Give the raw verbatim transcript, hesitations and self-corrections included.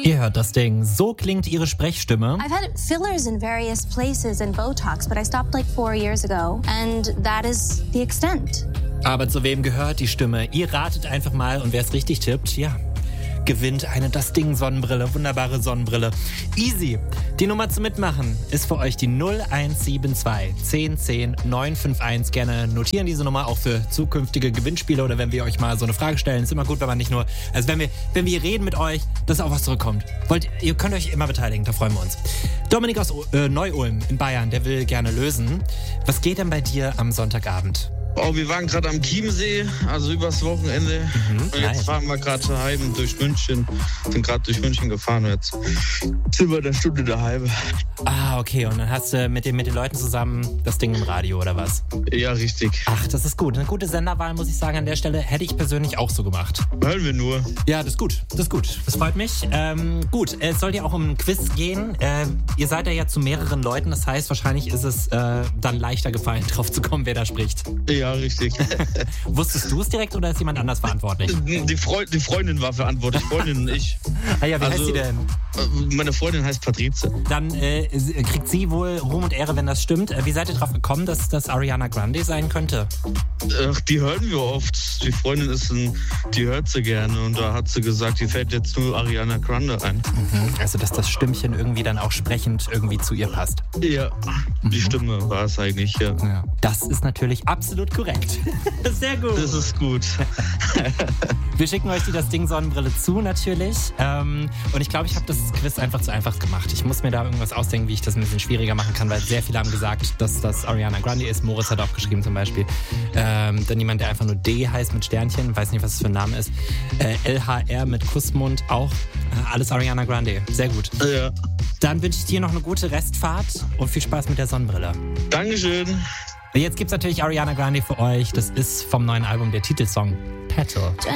Ihr hört das Ding. So klingt ihre Sprechstimme. I've had fillers in various places and Botox, but I stopped like four years ago. And that is the extent. Aber zu wem gehört die Stimme? Ihr ratet einfach mal und wer es richtig tippt, ja, gewinnt eine Das Ding Sonnenbrille, wunderbare Sonnenbrille. Easy. Die Nummer zum Mitmachen ist für euch die null eins sieben zwei zehn zehn neun fünf eins. Gerne notieren diese Nummer auch für zukünftige Gewinnspiele oder wenn wir euch mal so eine Frage stellen. Ist immer gut, wenn man nicht nur, also wenn wir, wenn wir reden mit euch, dass auch was zurückkommt. Wollt, ihr könnt euch immer beteiligen, da freuen wir uns. Dominik aus äh, Neu-Ulm in Bayern, der will gerne lösen. Was geht denn bei dir am Sonntagabend? Oh, wir waren gerade am Chiemsee, also übers Wochenende. Mhm, und jetzt nice. fahren wir gerade heim durch München. Sind gerade durch München gefahren und jetzt sind wir eine Stunde daheim. Ah, okay. Und dann hast du mit den, mit den Leuten zusammen das Ding im Radio, oder was? Ja, richtig. Ach, das ist gut. Eine gute Senderwahl, muss ich sagen, an der Stelle. Hätte ich persönlich auch so gemacht. Hören wir nur. Ja, das ist gut. Das ist gut. Das freut mich. Ähm, gut, es soll ja auch um einen Quiz gehen. Äh, ihr seid ja, ja zu mehreren Leuten. Das heißt, wahrscheinlich ist es äh, dann leichter gefallen, drauf zu kommen, wer da spricht. Ja, richtig. Wusstest du es direkt oder ist jemand anders verantwortlich? Die, Freund, die Freundin war verantwortlich, Freundin und ich. Ah ja, wie Also, heißt sie denn? Meine Freundin heißt Patrizia. Dann äh, kriegt sie wohl Ruhm und Ehre, wenn das stimmt. Äh, wie seid ihr drauf gekommen, dass das Ariana Grande sein könnte? Ach, die hören wir oft. Die Freundin ist ein, die hört sie gerne und da hat sie gesagt, die fällt jetzt nur Ariana Grande ein. Mhm. Also, dass das Stimmchen irgendwie dann auch sprechend irgendwie zu ihr passt. Ja, die Mhm. Stimme war es eigentlich, ja. Ja. Das ist natürlich absolut korrekt. Sehr gut. Das ist gut. Wir schicken euch die Das Ding Sonnenbrille zu, natürlich. Ähm, und ich glaube, ich habe das Quiz einfach zu einfach gemacht. Ich muss mir da irgendwas ausdenken, wie ich das ein bisschen schwieriger machen kann, weil sehr viele haben gesagt, dass das Ariana Grande ist. Moritz hat auch geschrieben zum Beispiel. Ähm, dann jemand, der einfach nur D heißt mit Sternchen, weiß nicht, was das für ein Name ist. Äh, L H R mit Kussmund, auch äh, alles Ariana Grande. Sehr gut. Ja. Dann wünsche ich dir noch eine gute Restfahrt und viel Spaß mit der Sonnenbrille. Dankeschön. Jetzt gibt's natürlich Ariana Grande für euch. Das ist vom neuen Album der Titelsong Petal.